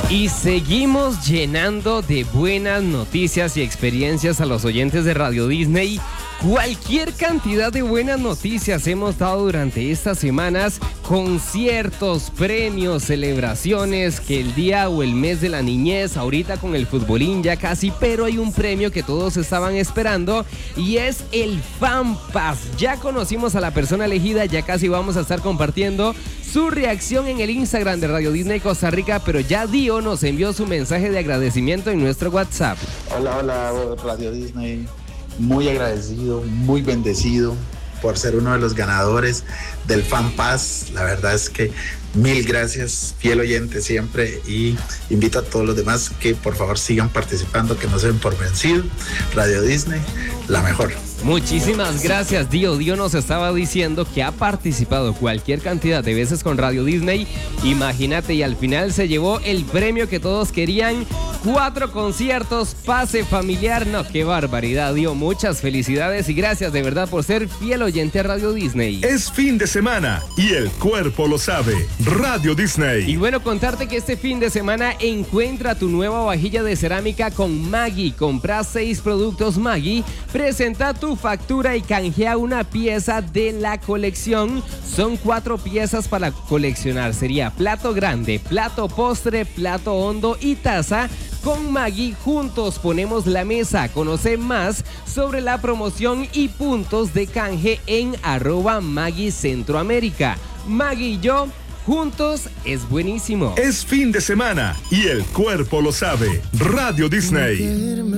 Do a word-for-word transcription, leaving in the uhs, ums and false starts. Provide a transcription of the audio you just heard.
Y seguimos llenando de buenas noticias y experiencias a los oyentes de Radio Disney. Cualquier cantidad de buenas noticias hemos dado durante estas semanas, conciertos, premios, celebraciones, que el día o el mes de la niñez, ahorita con el futbolín ya casi, pero hay un premio que todos estaban esperando y es el Fan Pass. Ya conocimos a la persona elegida, ya casi vamos a estar compartiendo su reacción en el Instagram de Radio Disney Costa Rica, pero ya Dio nos envió su mensaje de agradecimiento en nuestro WhatsApp. Hola, hola, Radio Disney. Muy agradecido, muy bendecido por ser uno de los ganadores del Fan Pass. La verdad es que mil gracias, fiel oyente siempre, y invito a todos los demás que por favor sigan participando, que no se den por vencido. Radio Disney, la mejor. Muchísimas gracias, Dio. Dio nos estaba diciendo que ha participado cualquier cantidad de veces con Radio Disney. Imagínate, y al final se llevó el premio que todos querían. Cuatro conciertos, pase familiar. No, qué barbaridad, Dio. Muchas felicidades y gracias de verdad por ser fiel oyente a Radio Disney. Es fin de semana y el cuerpo lo sabe. Radio Disney. Y bueno, contarte que este fin de semana encuentra tu nueva vajilla de cerámica con Maggi. Compra seis productos Maggi, presenta tu factura y canjea una pieza de la colección. Son cuatro piezas para coleccionar. Sería plato grande, plato postre, plato hondo y taza. Con Maggi juntos ponemos la mesa. Conoce más sobre la promoción y puntos de canje en arroba Maggi Centroamérica. Maggi y yo, juntos es buenísimo. Es fin de semana y el cuerpo lo sabe. Radio Disney.